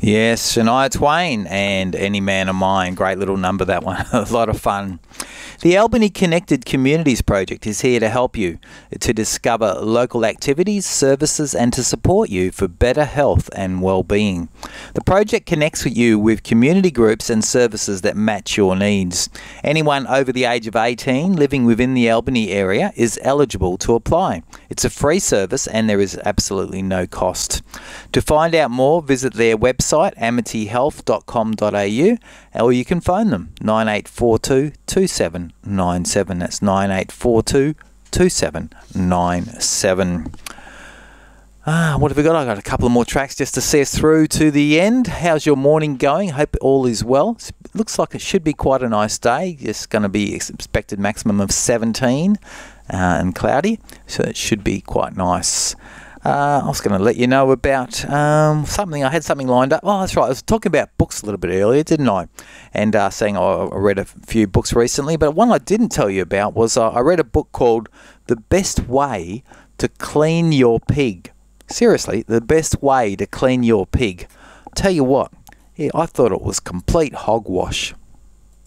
Yes, Shania Twain and Any Man of Mine. Great little number, that one. A lot of fun. The Albany Connected Communities Project is here to help you to discover local activities, services and to support you for better health and well-being. The project connects with you with community groups and services that match your needs. Anyone over the age of 18 living within the Albany area is eligible to apply. It's a free service and there is absolutely no cost. To find out more, visit their website amityhealth.com.au or you can phone them 9842 2797. That's 9842 2797. What have we got? I've got a couple of more tracks just to see us through to the end. How's your morning going? Hope all is well. It looks like it should be quite a nice day. It's going to be expected maximum of 17 and cloudy, so it should be quite nice. I was going to let you know about something. I had something lined up. Oh, that's right. I was talking about books a little bit earlier, didn't I? And saying I read a few books recently. But one I didn't tell you about was I read a book called The Best Way to Clean Your Pig. Seriously, The Best Way to Clean Your Pig. Tell you what, I thought it was complete hogwash.